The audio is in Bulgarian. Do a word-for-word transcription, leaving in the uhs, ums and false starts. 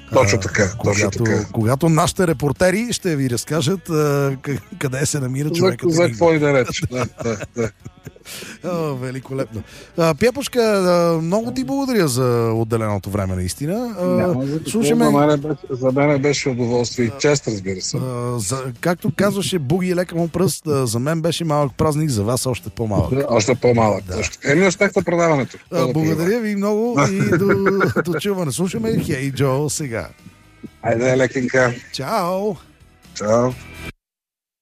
Точно така, точно когато, така. когато нашите репортери ще ви разкажат а, къде се намира човекът. За какво и да реч. Да, да, да. О, великолепно. А, Пепушка, а, много ти благодаря за отделеното време, наистина. А, Няма за какво. слушаме, За мен беше, за мен беше удоволствие и чест, разбира се. а, за, както казваше Буги лека му пръст, а, за мен беше малък празник, за вас още по-малък. Да, още по-малък. Да. Еми, успех на предаването. А, благодаря ви много и до, до чуване. Слушаме Хей Джо сега. Айде, лекенка. Чао! Чао.